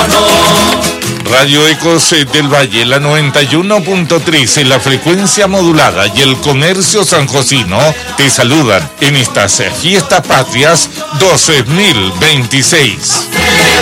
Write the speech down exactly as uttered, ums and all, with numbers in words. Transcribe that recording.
Radio Ecos del Valle, la noventa y uno punto tres en la frecuencia modulada y el comercio sanjocino te saludan en estas fiestas patrias dos mil veintiséis.